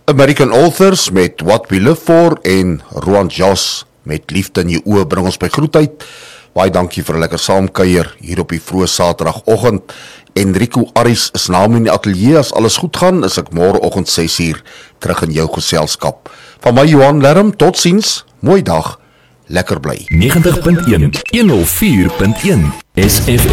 American Authors met What We Live For en Roan Jos met Liefde in jou oë bring ons by groetheid. Baie dankie vir 'n lekker saamkuier hier op die vroeë Saterdagoggend. Enrico Aris is na my in die ateljee. As alles goed gaan, is ek môreoggend 6uur terug in jou geselskap. Van my Johan Lerm, totsiens, mooi dag, lekker bly. 90.1 104.1 SFM